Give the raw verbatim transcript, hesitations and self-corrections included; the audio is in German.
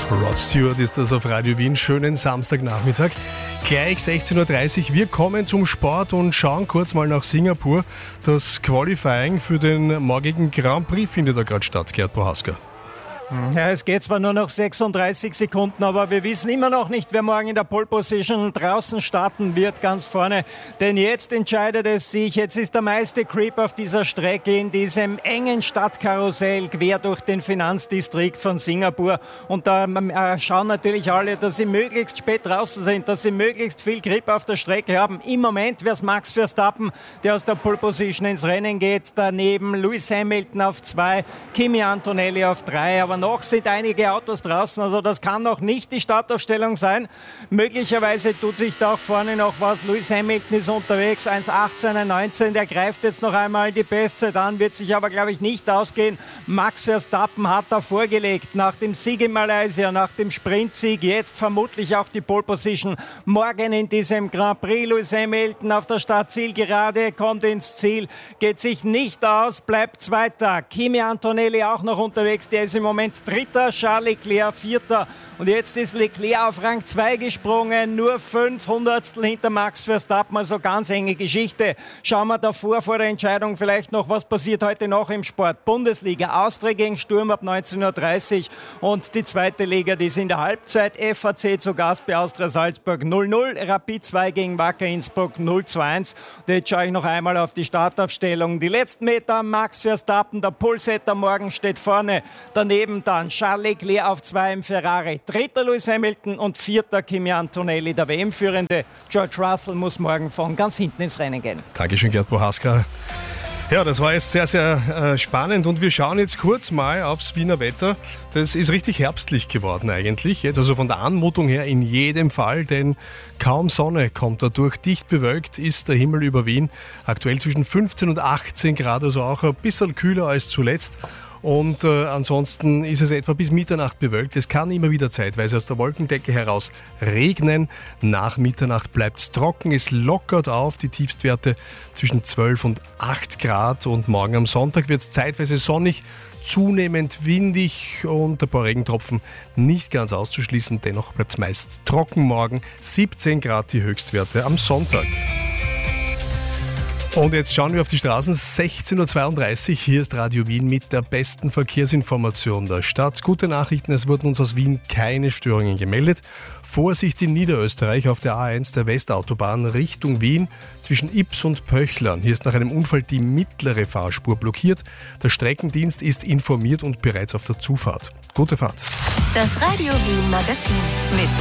Rod Stewart ist das auf Radio Wien. Schönen Samstagnachmittag. Gleich sechzehn Uhr dreißig. Wir kommen zum Sport und schauen kurz mal nach Singapur. Das Qualifying für den morgigen Grand Prix findet da gerade statt, Gerd Prohaska. Ja, es geht zwar nur noch sechsunddreißig Sekunden, aber wir wissen immer noch nicht, wer morgen in der Pole Position draußen starten wird, ganz vorne. Denn jetzt entscheidet es sich, jetzt ist der meiste Creep auf dieser Strecke in diesem engen Stadtkarussell quer durch den Finanzdistrikt von Singapur. Und da äh, schauen natürlich alle, dass sie möglichst spät draußen sind, dass sie möglichst viel Grip auf der Strecke haben. Im Moment wäre es Max Verstappen, der aus der Pole Position ins Rennen geht. Daneben Lewis Hamilton auf zwei, Kimi Antonelli auf drei, aber noch sind einige Autos draußen, also das kann noch nicht die Startaufstellung sein. Möglicherweise tut sich da auch vorne noch was. Lewis Hamilton ist unterwegs, eins achtzehn neunzehn, der greift jetzt noch einmal die Bestzeit an, wird sich aber, glaube ich, nicht ausgehen. Max Verstappen hat da vorgelegt, nach dem Sieg in Malaysia, nach dem Sprintsieg, jetzt vermutlich auch die Pole Position. Morgen in diesem Grand Prix, Lewis Hamilton auf der Startzielgerade, kommt ins Ziel, geht sich nicht aus, bleibt Zweiter. Kimi Antonelli auch noch unterwegs, der ist im Moment Dritter, Charles Leclerc Vierter. Und jetzt ist Leclerc auf Rang zwei gesprungen, nur fünf Hundertstel hinter Max Verstappen, also ganz enge Geschichte. Schauen wir davor, vor der Entscheidung vielleicht noch, was passiert heute noch im Sport. Bundesliga, Austria gegen Sturm ab neunzehn Uhr dreißig und die zweite Liga, die ist in der Halbzeit. F A C zu Gast bei Austria Salzburg null null, Rapid zwei gegen Wacker Innsbruck null zu eins. Und jetzt schaue ich noch einmal auf die Startaufstellung. Die letzten Meter Max Verstappen, der Pullsetter morgen steht vorne, daneben dann Charles Leclerc auf zwei im Ferrari. Dritter Lewis Hamilton und vierter Kimi Antonelli. Der W M-Führende George Russell muss morgen von ganz hinten ins Rennen gehen. Dankeschön, Gerd Prohaska. Ja, das war jetzt sehr, sehr äh, spannend und wir schauen jetzt kurz mal aufs Wiener Wetter. Das ist richtig herbstlich geworden eigentlich. Jetzt also von der Anmutung her in jedem Fall, denn kaum Sonne kommt dadurch. Dicht bewölkt ist der Himmel über Wien. Aktuell zwischen fünfzehn und achtzehn Grad, also auch ein bisschen kühler als zuletzt. Und äh, ansonsten ist es etwa bis Mitternacht bewölkt. Es kann immer wieder zeitweise aus der Wolkendecke heraus regnen. Nach Mitternacht bleibt es trocken, es lockert auf, die Tiefstwerte zwischen zwölf und acht Grad. Und morgen am Sonntag wird es zeitweise sonnig, zunehmend windig und ein paar Regentropfen nicht ganz auszuschließen. Dennoch bleibt es meist trocken morgen. siebzehn Grad die Höchstwerte am Sonntag. Und jetzt schauen wir auf die Straßen. sechzehn Uhr zweiunddreißig. Hier ist Radio Wien mit der besten Verkehrsinformation der Stadt. Gute Nachrichten, es wurden uns aus Wien keine Störungen gemeldet. Vorsicht in Niederösterreich auf der A eins der Westautobahn Richtung Wien zwischen Ips und Pöchlern. Hier ist nach einem Unfall die mittlere Fahrspur blockiert. Der Streckendienst ist informiert und bereits auf der Zufahrt. Gute Fahrt. Das Radio Wien Magazin mit